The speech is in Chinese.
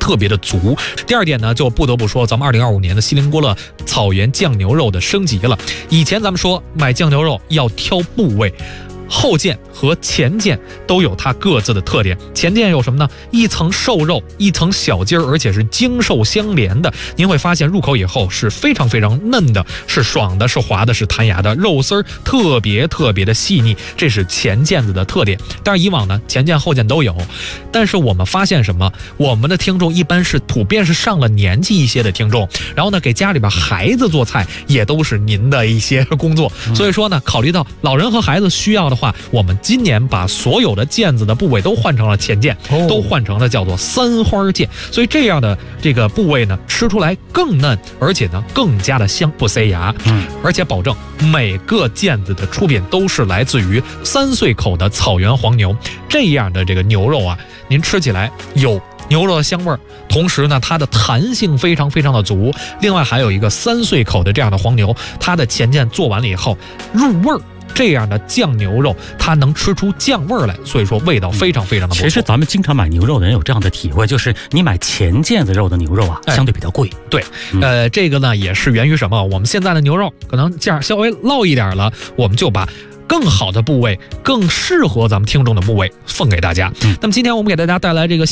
特别的足。第二点呢，就不得不说咱们2025年的锡林郭勒草原酱牛肉的升级了。以前咱们说买酱牛肉要挑部位，后腱和前腱都有它各自的特点。前腱有什么呢？一层瘦肉，一层小筋儿，而且是精瘦相连的。您会发现入口以后是非常非常嫩的，是爽的，是滑的，是弹牙的，肉丝儿特别特别的细腻，这是前腱子的特点。但是以往呢，前腱后腱都有。但是我们发现什么？我们的听众一般是普遍是上了年纪一些的听众，然后呢，给家里边孩子做菜也都是您的一些工作。所以说呢，考虑到老人和孩子需要的话，我们今年把所有的腱子的部位都换成了前腱，都换成了叫做三花腱。所以这样的这个部位呢，吃出来更嫩，而且呢更加的香，不塞牙。而且保证每个腱子的出品都是来自于3岁口的草原黄牛。这样的这个牛肉啊，您吃起来有牛肉的香味儿，同时呢，它的弹性非常非常的足。另外还有一个3岁口的这样的黄牛，它的前腱做完了以后入味儿。这样的酱牛肉，它能吃出酱味儿来，所以说味道非常非常的不错。 其实咱们经常买牛肉的人有这样的体会，就是你买前腱子肉的牛肉啊，相对比较贵。 对，这个呢也是源于什么？我们现在的牛肉可能价稍微落一点了，我们就把更好的部位、更适合咱们听众的部位奉给大家。那么今天我们给大家带来这个